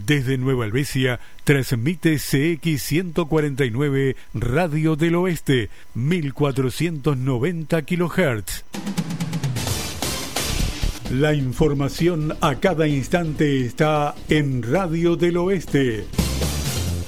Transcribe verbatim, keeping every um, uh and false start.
Desde Nueva Helvecia transmite C X ciento cuarenta y nueve Radio del Oeste, mil cuatrocientos noventa kilohertz. La información a cada instante está en Radio del Oeste.